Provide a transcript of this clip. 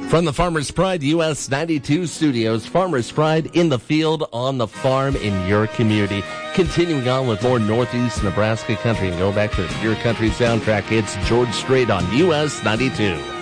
From the Farmers Pride US 92 studios, Farmers Pride in the field, on the farm, in your community. Continuing on with more Northeast Nebraska country and go back to the Pure Country soundtrack. It's George Strait on US 92.